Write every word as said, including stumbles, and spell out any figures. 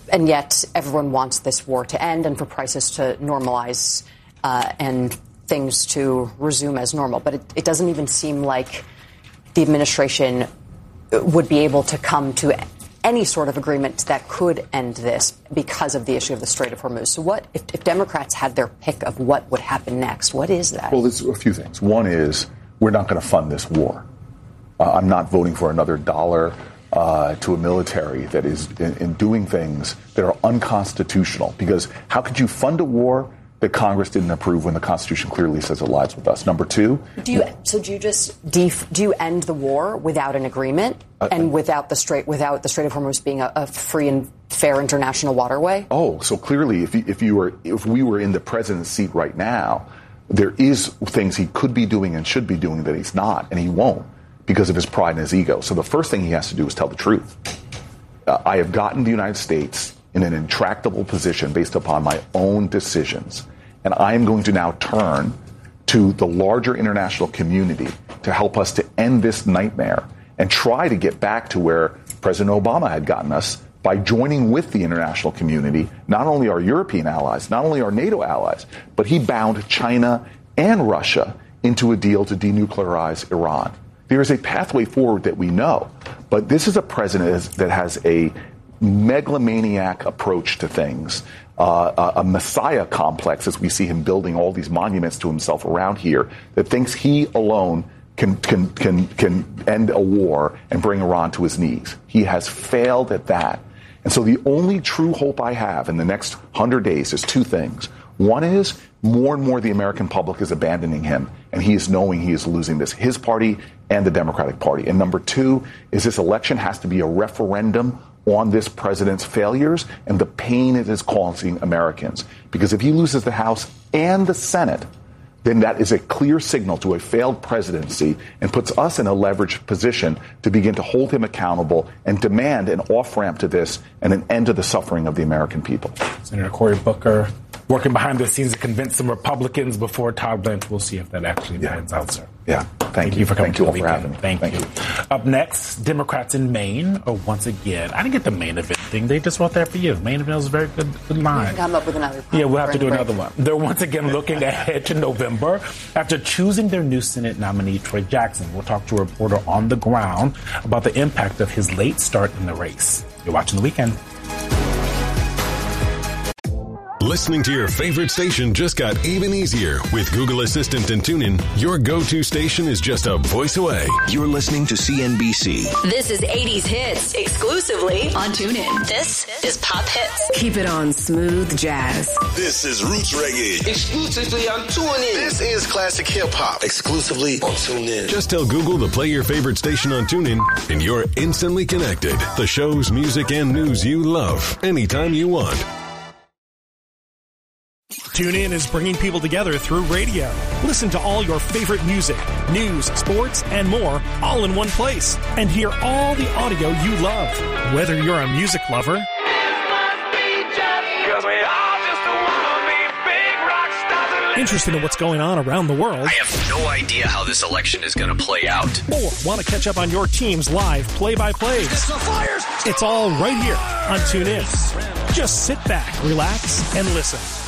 and yet everyone wants this war to end and for prices to normalize uh, and things to resume as normal. But it, it doesn't even seem like the administration would be able to come to any sort of agreement that could end this because of the issue of the Strait of Hormuz. So what, if, if Democrats had their pick of what would happen next, what is that? Well, there's a few things. One is we're not going to fund this war. Uh, I'm not voting for another dollar uh, to a military that is in, in doing things that are unconstitutional. Because how could you fund a war that Congress didn't approve when the Constitution clearly says it lies with us? Number two. Do you, so do you just def, do you end the war without an agreement uh, and without the Strait without the Strait of Hormuz being a, a free and fair international waterway? Oh, so clearly, if you, if you were if we were in the president's seat right now, there is things he could be doing and should be doing that he's not, and he won't because of his pride and his ego. So the first thing he has to do is tell the truth. Uh, I have gotten the United States in an intractable position based upon my own decisions. And I am going to now turn to the larger international community to help us to end this nightmare and try to get back to where President Obama had gotten us by joining with the international community, not only our European allies, not only our NATO allies, but he bound China and Russia into a deal to denuclearize Iran. There is a pathway forward that we know, but this is a president that has a megalomaniac approach to things, uh, a, a messiah complex as we see him building all these monuments to himself around here, that thinks he alone can can can can end a war and bring Iran to his knees. He has failed at that. And so the only true hope I have in the next hundred days is two things. One is more and more the American public is abandoning him, and he is knowing he is losing this, his party and the Democratic Party. And number two is this election has to be a referendum on this president's failures and the pain it is causing Americans. Because if he loses the House and the Senate, then that is a clear signal to a failed presidency and puts us in a leveraged position to begin to hold him accountable and demand an off-ramp to this and an end to the suffering of the American people. Senator Cory Booker working behind the scenes to convince some Republicans before Todd Blanche. We'll see if that actually yeah. pans out, sir. Yeah. Thank, Thank you. you for coming Thank to you the all for having me. Thank, Thank you. you. Up next, Democrats in Maine are once again. I didn't get the main event thing. They just wrote that for you. Main event was a very good, good line. Come up with another. Yeah, we'll have to do another one. They're once again looking ahead to November after choosing their new Senate nominee, Troy Jackson. We'll talk to a reporter on the ground about the impact of his late start in the race. You're watching The Weekend. Listening to your favorite station just got even easier. With Google Assistant and TuneIn, your go-to station is just a voice away. You're listening to C N B C. This is eighties Hits, exclusively on TuneIn. This is Pop Hits. Keep it on Smooth Jazz. This is Roots Reggae, exclusively on TuneIn. This is Classic Hip Hop, exclusively on TuneIn. Just tell Google to play your favorite station on TuneIn, and you're instantly connected. The shows, music, and news you love, anytime you want. TuneIn is bringing people together through radio. Listen to all your favorite music, news, sports, and more, all in one place. And hear all the audio you love. Whether you're a music lover, interested in what's going on around the world, I have no idea how this election is going to play out, or want to catch up on your team's live play-by-plays, it's all right here on TuneIn. Just sit back, relax, and listen.